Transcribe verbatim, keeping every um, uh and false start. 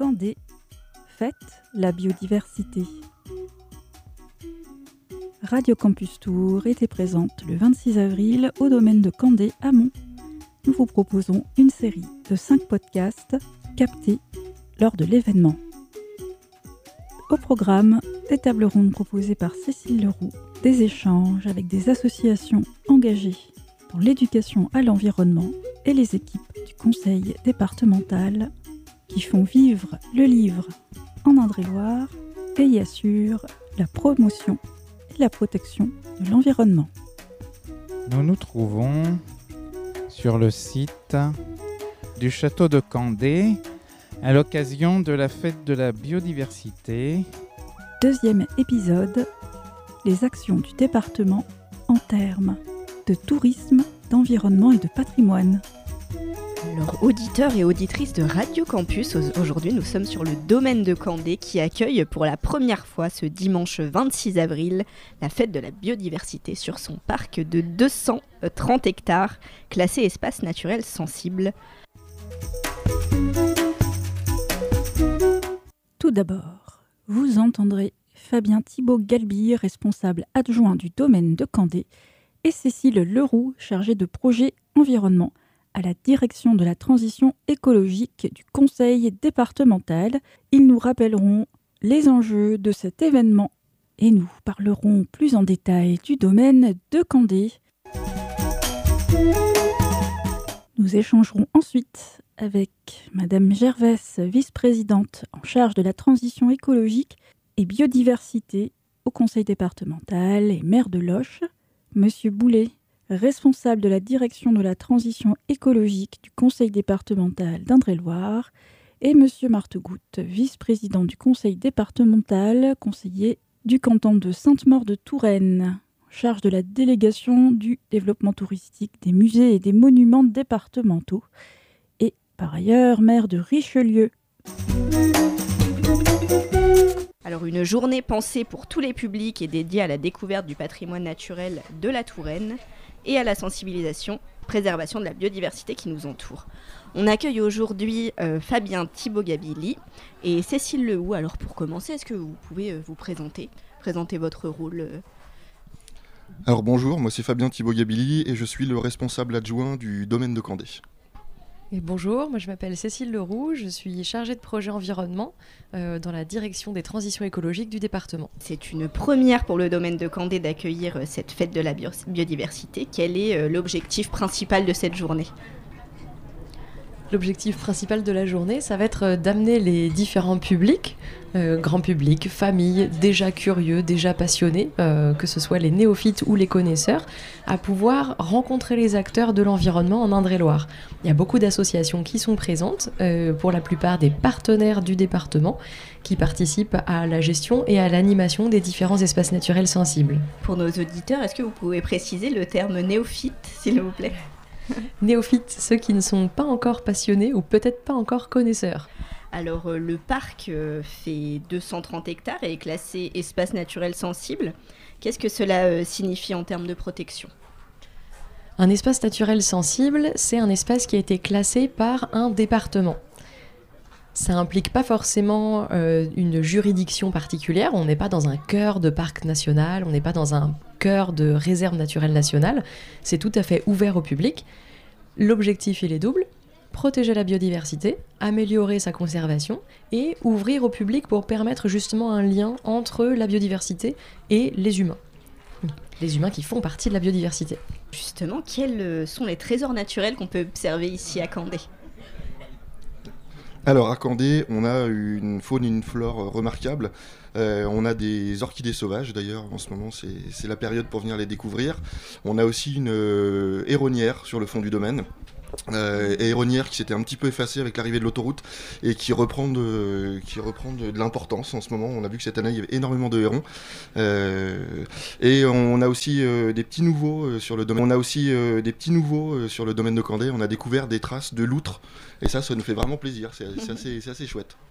Candé, fête la biodiversité. Radio Campus Tours était présente le vingt-six avril au domaine de Candé à Mont. Nous vous proposons une série de cinq podcasts captés lors de l'événement. Au programme, des tables rondes proposées par Cécile Leroux, des échanges avec des associations engagées dans l'éducation à l'environnement et les équipes du conseil départemental qui font vivre le livre en Indre-et-Loire et y assurent la promotion et la protection de l'environnement. Nous nous trouvons sur le site du château de Candé à l'occasion de la fête de la biodiversité. Deuxième épisode, les actions du département en termes de tourisme, d'environnement et de patrimoine. Alors, auditeurs et auditrices de Radio Campus, aujourd'hui nous sommes sur le domaine de Candé qui accueille pour la première fois ce dimanche vingt-six avril la fête de la biodiversité sur son parc de deux cent trente hectares, classé espace naturel sensible. Tout d'abord, vous entendrez Fabien Thibault-Galby, responsable adjoint du domaine de Candé, et Cécile Leroux, chargée de projet environnement à la direction de la transition écologique du conseil départemental. Ils nous rappelleront les enjeux de cet événement et nous parlerons plus en détail du domaine de Candé. Nous échangerons ensuite avec Madame Gervais, vice-présidente en charge de la transition écologique et biodiversité au conseil départemental et maire de Loches, Monsieur Boulet, responsable de la direction de la transition écologique du conseil départemental d'Indre-et-Loire, et Monsieur Martegoutte, vice-président du conseil départemental, conseiller du canton de Sainte-Maure-de-Touraine, en charge de la délégation du développement touristique, des musées et des monuments départementaux, et par ailleurs maire de Richelieu. Alors une journée pensée pour tous les publics et dédiée à la découverte du patrimoine naturel de la Touraine et à la sensibilisation, préservation de la biodiversité qui nous entoure. On accueille aujourd'hui euh, Fabien Thibault-Galby et Cécile Leroux. Alors pour commencer, est-ce que vous pouvez euh, vous présenter, présenter votre rôle euh... Alors bonjour, moi c'est Fabien Thibault-Galby et je suis le responsable adjoint du domaine de Candé. Et bonjour, moi je m'appelle Cécile Leroux, je suis chargée de projet environnement euh, dans la direction des transitions écologiques du département. C'est une première pour le domaine de Candé d'accueillir euh, cette fête de la bio- biodiversité. Quel est euh, l'objectif principal de cette journée ? L'objectif principal de la journée, ça va être d'amener les différents publics, euh, grand public, familles, déjà curieux, déjà passionnés, euh, que ce soit les néophytes ou les connaisseurs, à pouvoir rencontrer les acteurs de l'environnement en Indre-et-Loire. Il y a beaucoup d'associations qui sont présentes, euh, pour la plupart des partenaires du département, qui participent à la gestion et à l'animation des différents espaces naturels sensibles. Pour nos auditeurs, est-ce que vous pouvez préciser le terme néophyte, s'il vous plaît ? Néophytes, ceux qui ne sont pas encore passionnés ou peut-être pas encore connaisseurs. Alors euh, le parc euh, fait deux cent trente hectares et est classé espace naturel sensible. Qu'est-ce que cela euh, signifie en termes de protection ? Un espace naturel sensible, c'est un espace qui a été classé par un département. Ça implique pas forcément euh, une juridiction particulière, on n'est pas dans un cœur de parc national, on n'est pas dans un cœur de réserve naturelle nationale, c'est tout à fait ouvert au public. L'objectif il est double, protéger la biodiversité, améliorer sa conservation et ouvrir au public pour permettre justement un lien entre la biodiversité et les humains. Les humains qui font partie de la biodiversité. Justement, quels sont les trésors naturels qu'on peut observer ici à Candé ? Alors à Candé, on a une faune et une flore remarquables. Euh, on a des orchidées sauvages d'ailleurs, en ce moment c'est, c'est la période pour venir les découvrir. On a aussi une euh, héronnière sur le fond du domaine. Euh, et héronnière qui s'était un petit peu effacée avec l'arrivée de l'autoroute et qui reprend de, qui reprend de, de l'importance en ce moment. On a vu que cette année il y avait énormément de hérons euh, et on a aussi euh, des petits nouveaux euh, sur le domaine. On a aussi euh, des petits nouveaux euh, sur le domaine de Candé. On a découvert des traces de loutres et ça, ça nous fait vraiment plaisir. C'est, c'est, assez, c'est assez chouette.